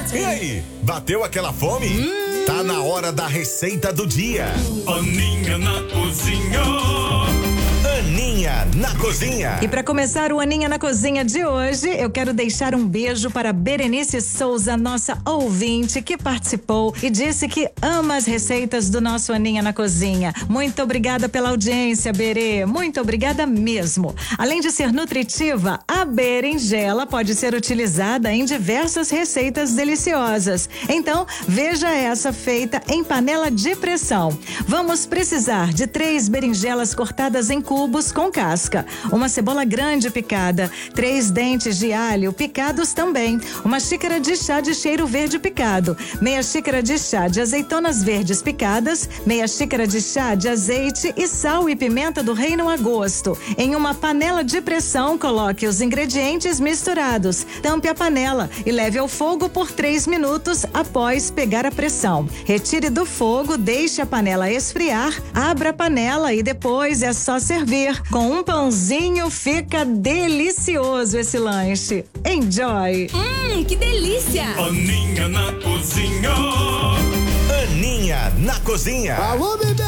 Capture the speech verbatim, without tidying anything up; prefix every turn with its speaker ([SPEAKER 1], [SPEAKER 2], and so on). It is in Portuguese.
[SPEAKER 1] E aí, bateu aquela fome? Hum. Tá na hora da receita do dia.
[SPEAKER 2] Aninha na cozinha.
[SPEAKER 1] Aninha na cozinha.
[SPEAKER 3] E para começar o Aninha na cozinha de hoje, eu quero deixar um beijo para Berenice Souza, nossa ouvinte, que participou e disse que ama as receitas do nosso Aninha na cozinha. Muito obrigada pela audiência, Berê. Muito obrigada mesmo. Além de ser nutritiva, a berinjela pode ser utilizada em diversas receitas deliciosas. Então, veja essa feita em panela de pressão. Vamos precisar de três berinjelas cortadas em cubos com casca, uma cebola grande picada, três dentes de alho picados também, uma xícara de chá de cheiro verde picado, meia xícara de chá de azeitonas verdes picadas, meia xícara de chá de azeite e sal e pimenta do reino a gosto. Em uma panela de pressão, coloque os ingredientes misturados, tampe a panela e leve ao fogo por três minutos após pegar a pressão. Retire do fogo, deixe a panela esfriar, abra a panela e depois é só servir. Com um pãozinho fica delicioso esse lanche. Enjoy!
[SPEAKER 4] Hum, que delícia!
[SPEAKER 2] Aninha na cozinha.
[SPEAKER 1] Aninha na cozinha.
[SPEAKER 5] Alô, bebê!